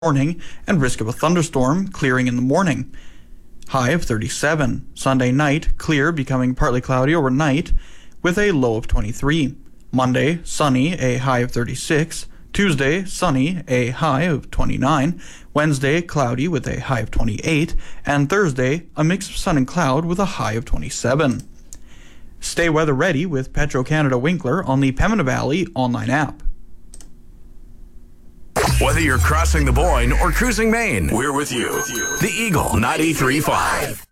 morning and risk of a thunderstorm, clearing in the morning. High of 37. Sunday night, clear, becoming partly cloudy overnight with a low of 23. Monday, sunny, a high of 36. Tuesday, sunny, a high of 29. Wednesday, cloudy with a high of 28. And Thursday, a mix of sun and cloud with a high of 27. Stay weather ready with Petro-Canada Winkler on the Pembina Valley online app. Whether you're crossing the Boyne or cruising Maine, we're with you. The Eagle 93.5.